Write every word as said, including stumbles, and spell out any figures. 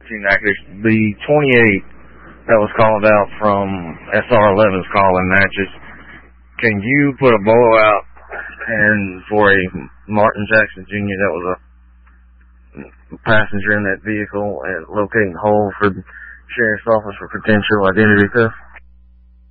actors. The twenty-eight that was called out from S R eleven's calling matches, can you put a bolo out and for a Martin Jackson Junior that was a passenger in that vehicle and locating the hole for the sheriff's office for potential identity theft?